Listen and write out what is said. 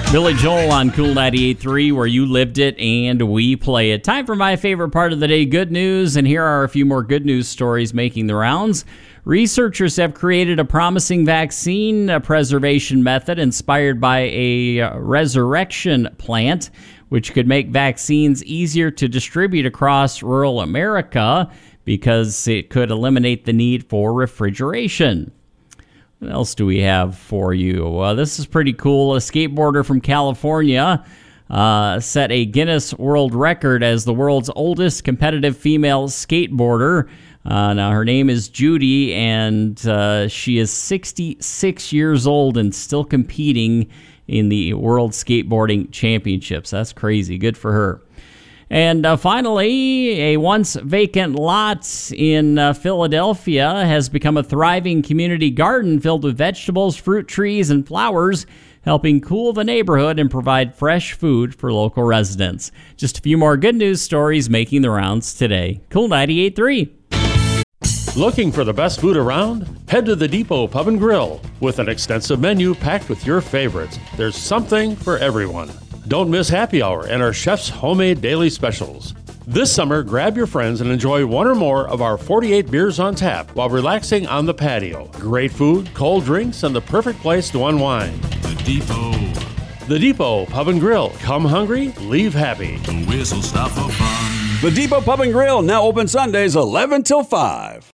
Billy Joel on Cool 98.3, where you lived it and we play it. Time for my favorite part of the day, good news. And here are a few more good news stories making the rounds. Researchers have created a promising vaccine preservation method inspired by a resurrection plant, which could make vaccines easier to distribute across rural America because it could eliminate the need for refrigeration. What else do we have for you? This is pretty cool. A skateboarder from California set a Guinness World Record as the world's oldest competitive female skateboarder. Now, her name is Judy, and she is 66 years old and still competing in the World Skateboarding Championships. That's crazy. Good for her. And finally, a once vacant lot in Philadelphia has become a thriving community garden filled with vegetables, fruit trees, and flowers, helping cool the neighborhood and provide fresh food for local residents. Just a few more good news stories making the rounds today. Cool 98.3. Looking for the best food around? Head to the Depot Pub and Grill. With an extensive menu packed with your favorites, there's something for everyone. Don't miss happy hour and our chef's homemade daily specials. This summer, grab your friends and enjoy one or more of our 48 beers on tap while relaxing on the patio. Great food, cold drinks, and the perfect place to unwind. The Depot. The Depot Pub and Grill. Come hungry, leave happy. The whistle stop for fun. The Depot Pub and Grill, now open Sundays 11 till 5.